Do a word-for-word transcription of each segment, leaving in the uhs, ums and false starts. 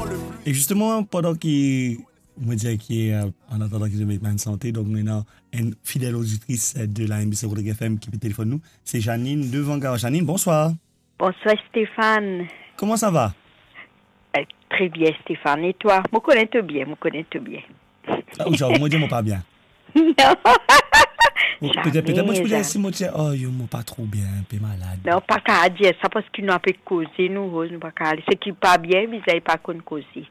Et justement, pendant qu'il me dit qu'il en attendant qu'il se mette en santé, donc maintenant, une fidèle auditrice de la M B C Rodrigue F M qui peut téléphoner nous, c'est Janine de Vanguard. Janine, bonsoir. Bonsoir Stéphane. Comment ça va? Euh, très bien Stéphane. Et toi? Je connais tout bien, je connais tout bien. Ah, ou genre, moi, dis-moi pas bien. Non. Bon, peut-être, peut-être, moi, je peux dire, si moi, tu sais, oh, yo, moi, pas trop bien, un peu malade. Non, pas qu'à dire ça parce qu'il n'a pas causé, nous, nous, pas qu'à dire. Ce qui pas bien, mais ils n'avaient pas qu'on causer.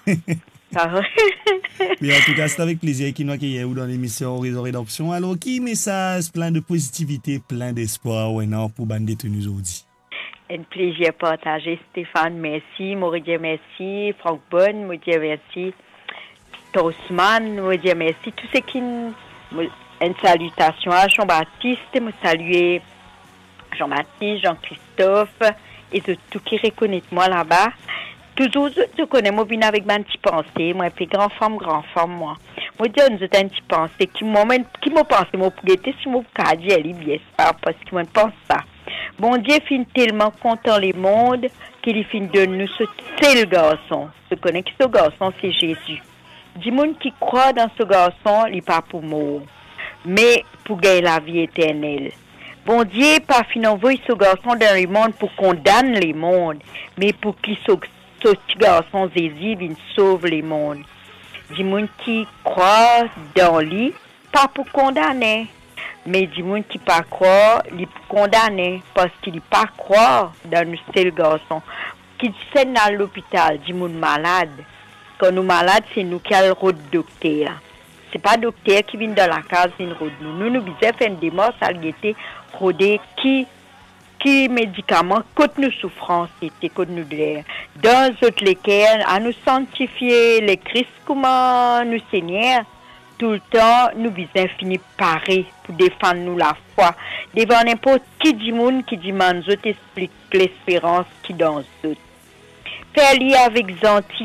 Mais en tout cas, c'est avec plaisir qu'il nous accueille dans l'émission Réseau Rédemption. Alors, qui message plein de positivité, plein d'espoir, ouais, non, pour bande détenus aujourd'hui? Un plaisir partagé, Stéphane, merci. Moi, je dis merci. Franck Bonne, moi, je dis merci. Tosman, moi, je dis merci. Tout ce qui. Une salutation à Jean-Baptiste, moi, saluer Jean-Baptiste, Jean-Christophe, et de tout qui reconnaît moi là-bas. Toujours, je connais, moi, bien avec ma petite pensée. Moi, je suis grand femme, grand femme, moi. Moi, je dis, une petite pensée qui m'a pensé, moi, pour être, si moi, pour dire, elle est bien, c'est pas parce que moi, je pense ça. Bon Dieu finit tellement content les mondes qu'il finit de nous ce seul garçon. Je connais que ce garçon, c'est Jésus. Du monde qui croit dans ce garçon, il n'est pas pour mourir, mais pour gagner la vie éternelle. Bon Dieu, pas fin envoyer ce garçon dans le monde pour condamner les mondes, mais pour qu'il ce petit garçon Jésus vienne sauver les mondes. Du monde qui croit dans lui, pas pour condamner. Mais du monde qui pas croire, il est condamné parce qu'il pas croire dans nous seul garçon. Qui sont dans l'hôpital, du monde malade. Quand nous malades, c'est nous qui allons au docteur. C'est pas le docteur qui vient dans la case, il rôde nous. Nous, nous bisons faire une démarche à l'été, rôder qui, qui médicaments, contre nos souffrances, c'était contre nous douleurs. Dans autres lesquels, à nous sanctifier les Christ, comment nous Seigneur. Tout le temps, nous visons finir pareil pour défendre nous la foi. Devant n'importe qui dit monde qui demande, je t'explique l'espérance qui dans eux. Faire lire avec gentillesse.